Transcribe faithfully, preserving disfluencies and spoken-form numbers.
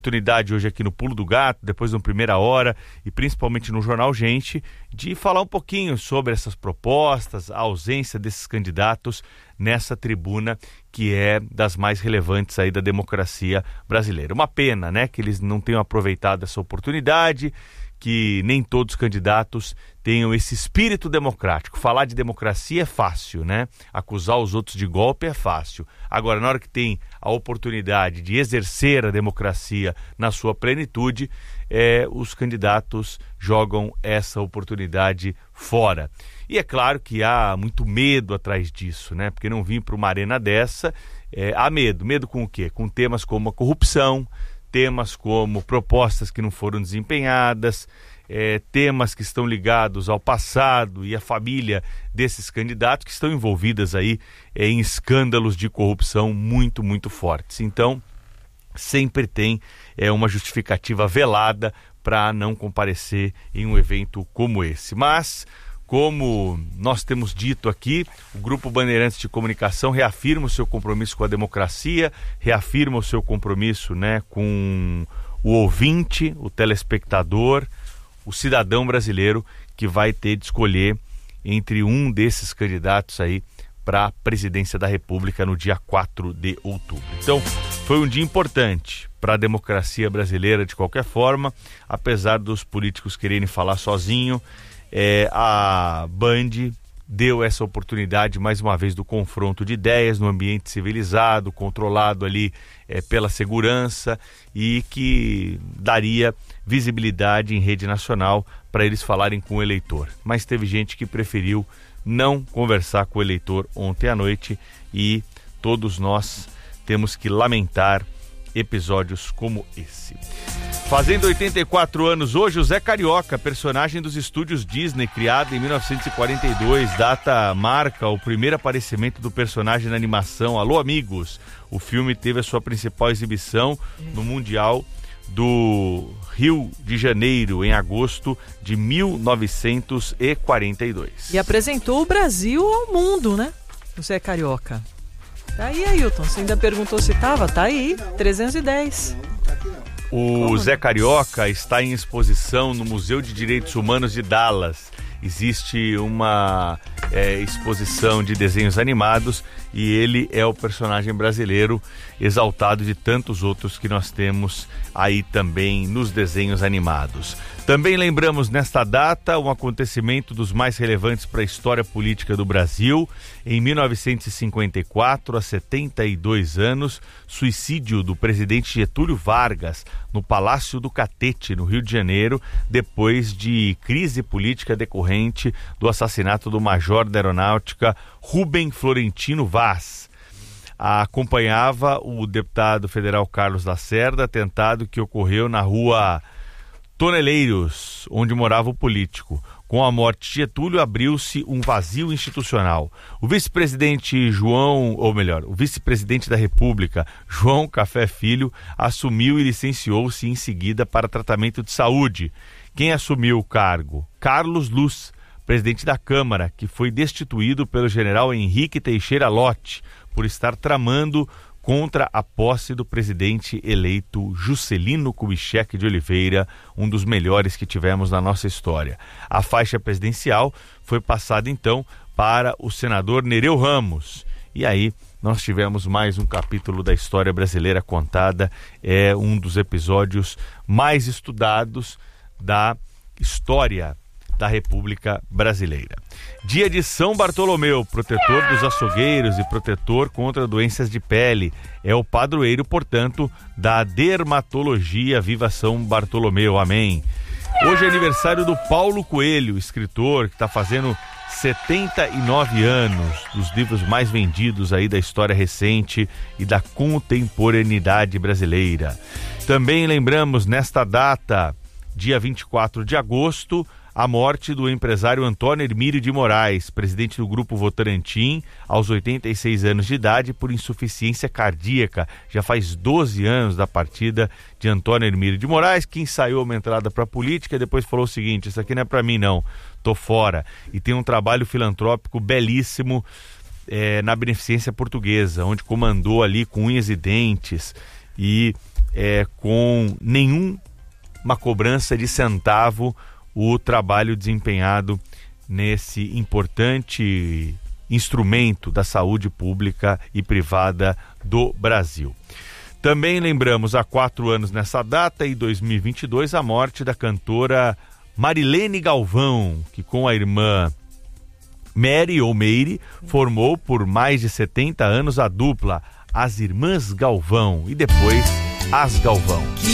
Oportunidade hoje aqui no Pulo do Gato, depois no Primeira Hora e principalmente no Jornal Gente, de falar um pouquinho sobre essas propostas, a ausência desses candidatos nessa tribuna que é das mais relevantes aí da democracia brasileira. Uma pena, né, que eles não tenham aproveitado essa oportunidade, que nem todos os candidatos tenham esse espírito democrático. Falar de democracia é fácil, né? Acusar os outros de golpe é fácil. Agora, na hora que tem a oportunidade de exercer a democracia na sua plenitude, é, os candidatos jogam essa oportunidade fora. E é claro que há muito medo atrás disso, né? Porque não vir para uma arena dessa, é, há medo. Medo com o quê? Com temas como a corrupção, temas como propostas que não foram desempenhadas, é, temas que estão ligados ao passado e à família desses candidatos que estão envolvidas aí é, em escândalos de corrupção muito, muito fortes. Então, sempre tem é, uma justificativa velada para não comparecer em um evento como esse. Mas, como nós temos dito aqui, o Grupo Bandeirantes de Comunicação reafirma o seu compromisso com a democracia, reafirma o seu compromisso, né, com o ouvinte, o telespectador, o cidadão brasileiro que vai ter de escolher entre um desses candidatos aí para a presidência da República no dia quatro de outubro. Então, foi um dia importante para a democracia brasileira de qualquer forma, apesar dos políticos quererem falar sozinho. É, a Band deu essa oportunidade mais uma vez do confronto de ideias no ambiente civilizado, controlado ali é, pela segurança e que daria visibilidade em rede nacional para eles falarem com o eleitor. Mas teve gente que preferiu não conversar com o eleitor ontem à noite e todos nós temos que lamentar episódios como esse. Fazendo oitenta e quatro anos hoje, o Zé Carioca, personagem dos estúdios Disney, criado em mil novecentos e quarenta e dois, data marca o primeiro aparecimento do personagem na animação. Alô, amigos! O filme teve a sua principal exibição no Mundial do Rio de Janeiro, em agosto de mil novecentos e quarenta e dois. E apresentou o Brasil ao mundo, né? O Zé Carioca. Tá aí, Ailton. Você ainda perguntou se tava? Tá aí, trezentos e dez. O Como Zé Carioca está em exposição no Museu de Direitos Humanos de Dallas. Existe uma é, exposição de desenhos animados e ele é o personagem brasileiro exaltado de tantos outros que nós temos aí também nos desenhos animados. Também lembramos nesta data um acontecimento dos mais relevantes para a história política do Brasil. Em mil novecentos e cinquenta e quatro, há setenta e dois anos, suicídio do presidente Getúlio Vargas no Palácio do Catete, no Rio de Janeiro, depois de crise política decorrente do assassinato do major da Aeronáutica Rubem Florentino Vaz. Acompanhava o deputado federal Carlos Lacerda, atentado que ocorreu na rua Toneleiros, onde morava o político. Com a morte de Getúlio, abriu-se um vazio institucional. O vice-presidente João, ou melhor, o vice-presidente da República, João Café Filho, assumiu e licenciou-se em seguida para tratamento de saúde. Quem assumiu o cargo? Carlos Luz, presidente da Câmara, que foi destituído pelo general Henrique Teixeira Lott por estar tramando contra a posse do presidente eleito Juscelino Kubitschek de Oliveira, um dos melhores que tivemos na nossa história. A faixa presidencial foi passada então para o senador Nereu Ramos. E aí nós tivemos mais um capítulo da história brasileira contada, é um dos episódios mais estudados da história da República Brasileira. Dia de São Bartolomeu, protetor dos açougueiros e protetor contra doenças de pele. É o padroeiro, portanto, da dermatologia. Viva São Bartolomeu, amém. Hoje é aniversário do Paulo Coelho, escritor que está fazendo setenta e nove anos, dos livros mais vendidos aí da história recente e da contemporaneidade brasileira. Também lembramos nesta data, dia vinte e quatro de agosto, a morte do empresário Antônio Hermílio de Moraes, presidente do Grupo Votorantim, aos oitenta e seis anos de idade, por insuficiência cardíaca. Já faz doze anos da partida de Antônio Hermílio de Moraes, que ensaiou uma entrada para a política e depois falou o seguinte: isso aqui não é para mim não, tô fora. E tem um trabalho filantrópico belíssimo é, na Beneficência Portuguesa, onde comandou ali com unhas e dentes e é, com nenhuma cobrança de centavo o trabalho desempenhado nesse importante instrumento da saúde pública e privada do Brasil. Também lembramos há quatro anos nessa data, em dois mil e vinte e dois, a morte da cantora Marilene Galvão, que com a irmã Mary ou Meire formou por mais de setenta anos a dupla As Irmãs Galvão e depois As Galvão.